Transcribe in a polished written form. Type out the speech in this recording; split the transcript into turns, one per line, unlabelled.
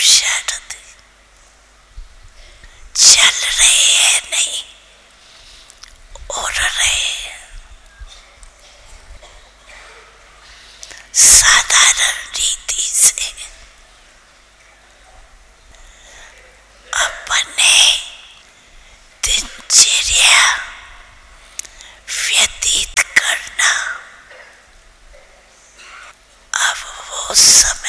शरद चल रहे हैं नहीं, उड़ रहे हैं। साधारण रीति से अपने दिनचर्या व्यतीत करना अब वो सब